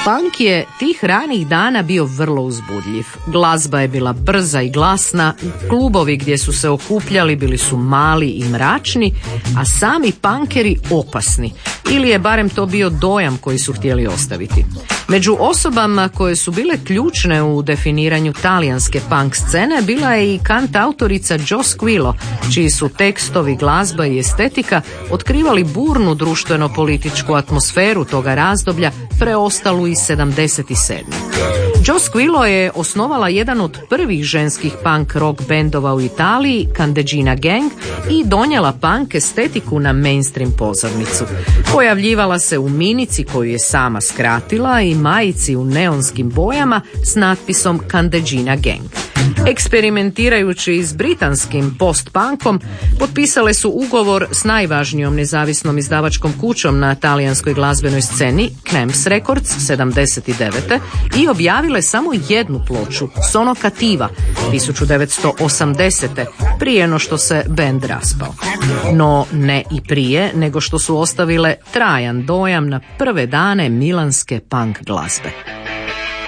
Punk je tih ranih dana bio vrlo uzbudljiv. Glazba je bila brza i glasna, klubovi gdje su se okupljali bili su mali i mračni, a sami punkeri opasni. Ili je barem to bio dojam koji su htjeli ostaviti. Među osobama koje su bile ključne u definiranju talijanske punk scene bila je i kantautorica Jo Squillo, čiji su tekstovi, glazba i estetika otkrivali burnu društveno-političku atmosferu toga razdoblja, preostalu iz 77. Jo Squillo je osnovala jedan od prvih ženskih punk rock bendova u Italiji, Candeggina Gang, i donijela punk estetiku na mainstream pozornicu. Pojavljivala se u minici koju je sama skratila i majici u neonskim bojama s natpisom Candeggina Gang. Eksperimentirajući s britanskim post-punkom, potpisale su ugovor s najvažnijom nezavisnom izdavačkom kućom na talijanskoj glazbenoj sceni, Clamps Records 79. i objavile samo jednu ploču, Sono Cattiva, 1980. prije no što se bend raspao. No ne i prije, nego što su ostavile trajan dojam na prve dane milanske punk glazbe.